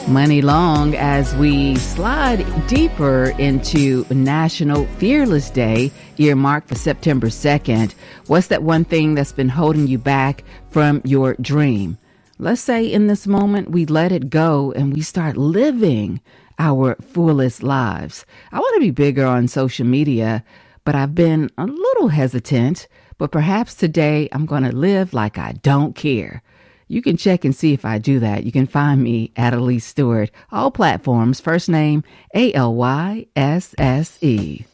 Money long as we slide deeper into National Fearless Day, earmarked for September 2nd. What's that one thing that's been holding you back from your dream? Let's say in this moment we let it go and we start living our fullest lives. I want to be bigger on social media, but I've been a little hesitant. But perhaps today I'm going to live like I don't care. You can check and see if I do that. You can find me at Alysse Stewart. All platforms, first name ALYSSE.